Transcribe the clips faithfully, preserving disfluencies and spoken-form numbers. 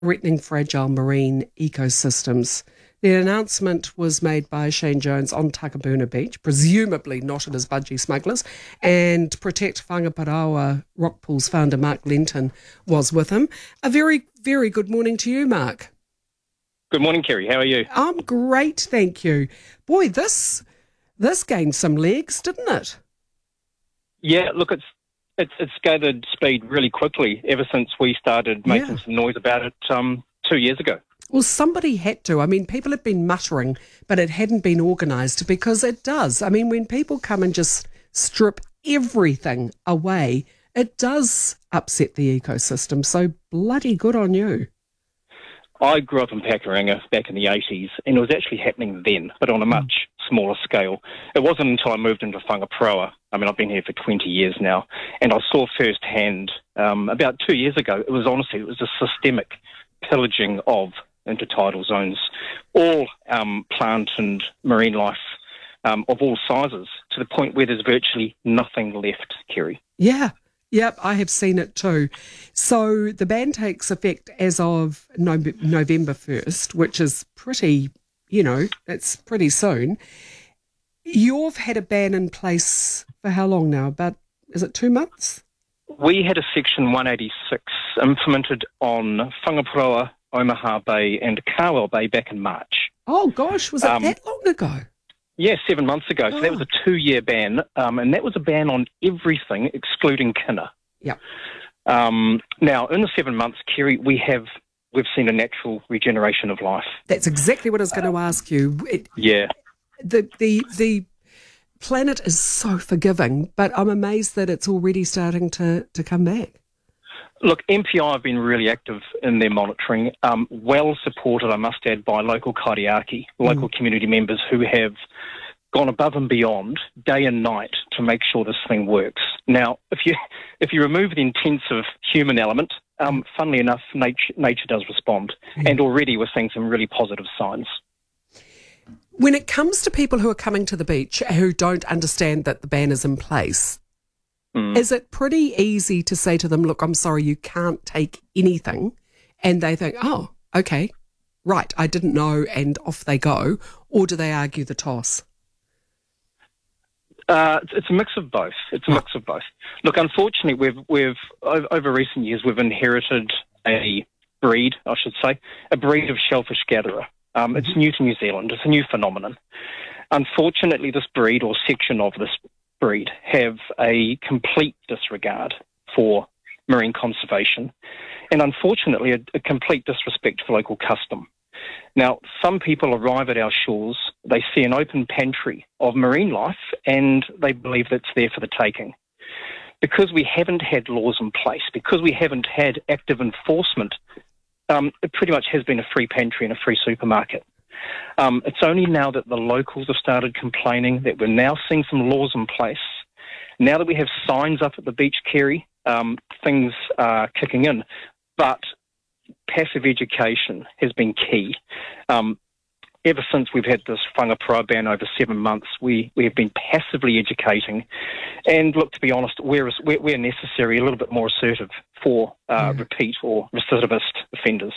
threatening fragile marine ecosystems. The announcement was made by Shane Jones on Takapuna Beach, presumably not at his budgie smugglers, and Protect Whangaparaoa Rockpool's founder Mark Lenton was with him. A very, very good morning to you, Mark. Good morning, Kerry. How are you? I'm great, thank you. Boy, this this gained some legs, didn't it? Yeah, look, it's it's, it's gathered speed really quickly ever since we started making Yeah. some noise about it um, two years ago. Well, somebody had to. I mean, people have been muttering, but it hadn't been organised because it does. I mean, when people come and just strip everything away, it does upset the ecosystem. So bloody good on you. I grew up in Pakuranga back in the eighties, and it was actually happening then, but on a much smaller scale. It wasn't until I moved into Whangaparaoa. I mean, I've been here for twenty years now, and I saw firsthand um, about two years ago, it was honestly, it was a systemic pillaging of intertidal zones, all um, plant and marine life um, of all sizes, to the point where there's virtually nothing left, Kerry. Yeah. Yep, I have seen it too. So the ban takes effect as of no- November first, which is pretty, you know, it's pretty soon. You've had a ban in place for how long now? About, is it two months? We had a Section one eighty-six implemented on Whangaparaoa, Omaha Bay and Carwell Bay back in March. Oh gosh, was it Um, that long ago? Yeah, seven months ago. So that was a two-year ban, um, and that was a ban on everything excluding kinner. Yeah. Um, now, in the seven months, Kerry, we have we've seen a natural regeneration of life. That's exactly what I was going to ask you. It, Yeah. the the the planet is so forgiving, but I'm amazed that it's already starting to, to come back. Look, M P I have been really active in their monitoring, um, well supported, I must add, by local kaitiaki, local mm. community members who have gone above and beyond day and night to make sure this thing works. Now, if you if you remove the intensive human element, um, funnily enough, nature, nature does respond, mm. and already we're seeing some really positive signs. When it comes to people who are coming to the beach who don't understand that the ban is in place, Mm. is it pretty easy to say to them, look, I'm sorry, you can't take anything, and they think, oh, okay, right, I didn't know, and off they go, or do they argue the toss? Uh, it's, it's a mix of both. It's a mix of both. Look, unfortunately, we've we've over, over recent years we've inherited a breed, I should say, a breed of shellfish gatherer. Um, it's new to New Zealand. It's a new phenomenon. Unfortunately, this breed or section of this breed have a complete disregard for marine conservation and unfortunately a, a complete disrespect for local custom. Now, some people arrive at our shores, they see an open pantry of marine life and they believe that's there for the taking. Because we haven't had laws in place, because we haven't had active enforcement, um, it pretty much has been a free pantry and a free supermarket. Um, it's only now that the locals have started complaining that we're now seeing some laws in place. Now that we have signs up at the beach, Kerry, um, things are kicking in. But passive education has been key. Um, ever since we've had this Whangaparaoa ban over seven months, we, we have been passively educating. And look, to be honest, where, where, where necessary, a little bit more assertive for uh, mm. repeat or recidivist offenders.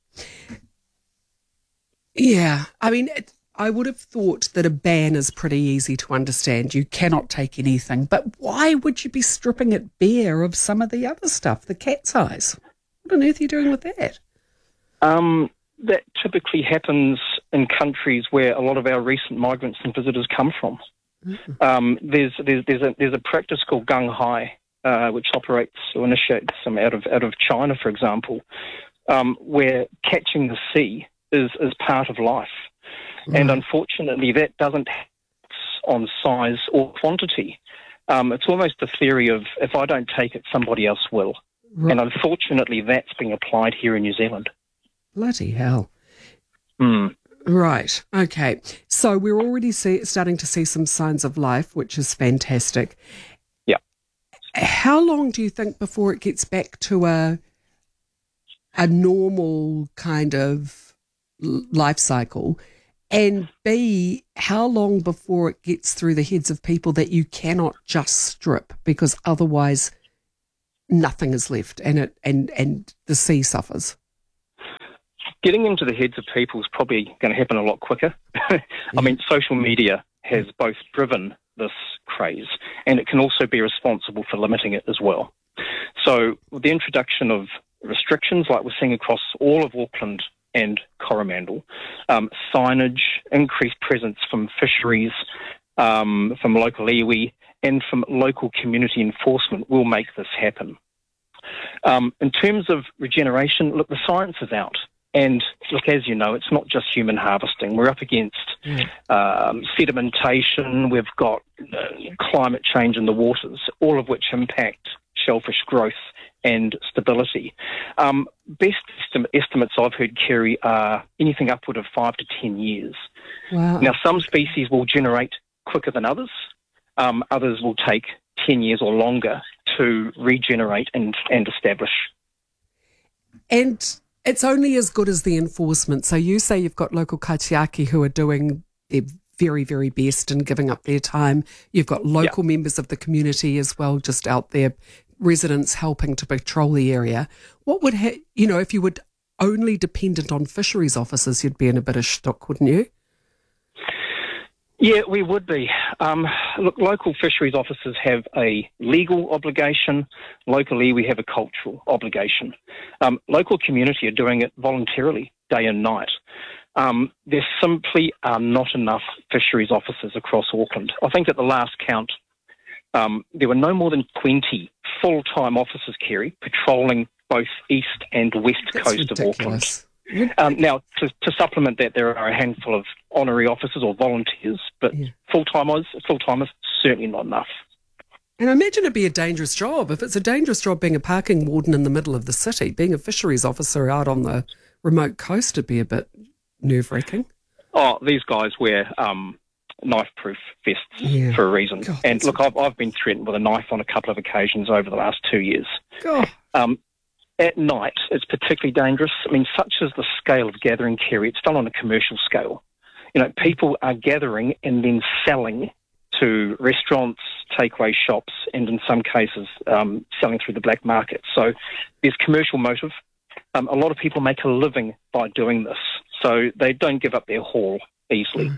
Yeah, I mean, it, I would have thought that a ban is pretty easy to understand. You cannot take anything. But why would you be stripping it bare of some of the other stuff, the cat's eyes? What on earth are you doing with that? Um, that typically happens in countries where a lot of our recent migrants and visitors come from. Mm-hmm. Um, there's, there's, there's, a, there's a practice called gung hai, uh, which operates or initiates some out of, out of China, for example, um, where catching the sea is, is part of life. Right. And unfortunately, that doesn't on size or quantity. Um, it's almost the theory of, if I don't take it, somebody else will. Right. And unfortunately, that's being applied here in New Zealand. Bloody hell. Mm. Right. Okay. So we're already see, starting to see some signs of life, which is fantastic. Yeah. How long do you think before it gets back to a a normal kind of life cycle? And B, how long before it gets through the heads of people that you cannot just strip because otherwise nothing is left and it and, and the sea suffers? getting into the heads of people is probably going to happen a lot quicker. I mean, social media has both driven this craze, and it can also be responsible for limiting it as well. So with the introduction of restrictions like we're seeing across all of Auckland and Coromandel, um, signage, increased presence from fisheries, um, from local iwi, and from local community enforcement will make this happen. Um, in terms of regeneration, look, the science is out. And look, as you know, it's not just human harvesting. We're up against um, sedimentation. We've got uh, climate change in the waters, all of which impact shellfish growth and stability. Um, best estim- estimates I've heard, Kerry, are anything upward of five to ten years. Wow. Now, some species will generate quicker than others. Um, others will take ten years or longer to regenerate and, and establish. And it's only as good as the enforcement. So you say you've got local kaitiaki who are doing their very, very best and giving up their time. You've got local yeah. members of the community as well, just out there, residents helping to patrol the area. What would, ha- you know, if you were only dependent on fisheries officers, you'd be in a bit of shtuck, wouldn't you? Yeah, we would be. Um, look, local fisheries officers have a legal obligation. Locally, we have a cultural obligation. Um, local community are doing it voluntarily, day and night. Um, there simply are not enough fisheries officers across Auckland. I think at the last count, um, there were no more than twenty full-time officers, Kerry, patrolling both east and west That's coast ridiculous. of Auckland. Um, now, to, to supplement that, there are a handful of honorary officers or volunteers, but yeah. full-timers, full-timers, certainly not enough. And I imagine it'd be a dangerous job. If it's a dangerous job being a parking warden in the middle of the city, being a fisheries officer out on the remote coast would be a bit nerve-wracking. Oh, these guys wear um, knife-proof vests yeah. for a reason. God, and look, I've, I've been threatened with a knife on a couple of occasions over the last two years. God. Um, At night, it's particularly dangerous. I mean, such is the scale of gathering, Kerry. It's done on a commercial scale. You know, people are gathering and then selling to restaurants, takeaway shops, and in some cases, um, selling through the black market. So there's commercial motive. Um, a lot of people make a living by doing this, so they don't give up their haul easily.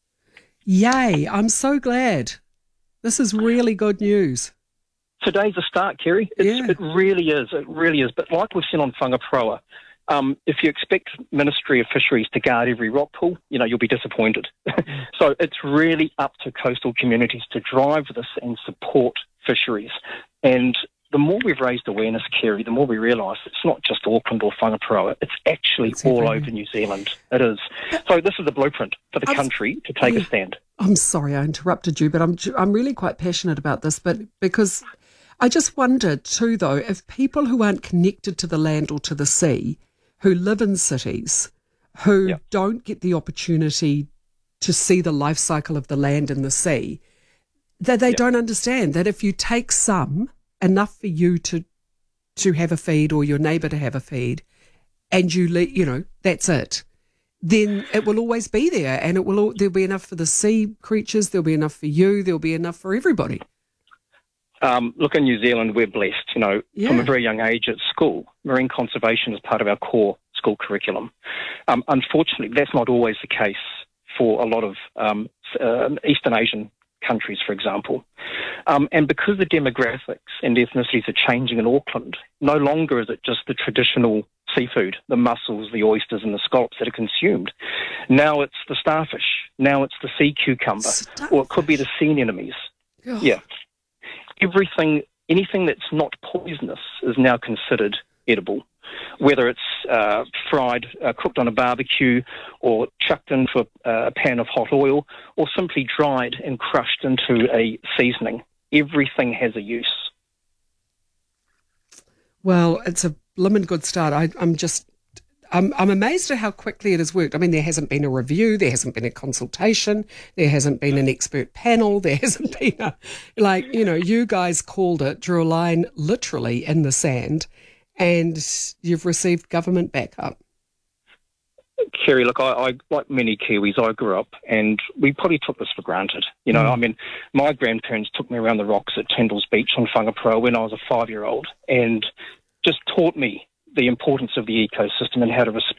Yay, I'm so glad. This is really good news. Today's a start, Kerry. It's, yeah. It really is. It really is. But like we've seen on Whangaproa, um, if you expect Ministry of Fisheries to guard every rock pool, you know, you'll be disappointed. So it's really up to coastal communities to drive this and support fisheries. And the more we've raised awareness, Kerry, the more we realise it's not just Auckland or Whangaproa. It's actually it's all over New Zealand. It is. So this is the blueprint for the I'm, country to take yeah. a stand. I'm sorry I interrupted you, but I'm I'm really quite passionate about this, but because I just wondered too, though, if people who aren't connected to the land or to the sea, who live in cities, who yeah. don't get the opportunity to see the life cycle of the land and the sea, that they yeah. don't understand that if you take some, enough for you to to have a feed or your neighbour to have a feed, and you le- you know, that's it, then it will always be there, and it will there'll be enough for the sea creatures, there'll be enough for you, there'll be enough for everybody. Um, look, in New Zealand, we're blessed. You know, yeah. from a very young age at school, marine conservation is part of our core school curriculum. Um, unfortunately, that's not always the case for a lot of um, uh, Eastern Asian countries, for example. Um, and because the demographics and ethnicities are changing in Auckland, no longer is it just the traditional seafood, the mussels, the oysters and the scallops that are consumed. Now it's the starfish. Now it's the sea cucumber. Starfish. Or it could be the sea anemones. Oh. Yeah. Everything, anything that's not poisonous is now considered edible, whether it's uh, fried, uh, cooked on a barbecue, or chucked into a, a pan of hot oil, or simply dried and crushed into a seasoning. Everything has a use. Well, it's a blimmin' good start. I, I'm just... I'm, I'm amazed at how quickly it has worked. I mean, there hasn't been a review, there hasn't been a consultation, there hasn't been an expert panel, there hasn't been a, like, you know, you guys called it, drew a line literally in the sand, and you've received government backup. Kerry, look, I, I like many Kiwis, I grew up, and we probably took this for granted. You know, mm. I mean, my grandparents took me around the rocks at Tyndall's Beach on Whangaproa when I was a five-year-old, and just taught me the importance of the ecosystem and how to respect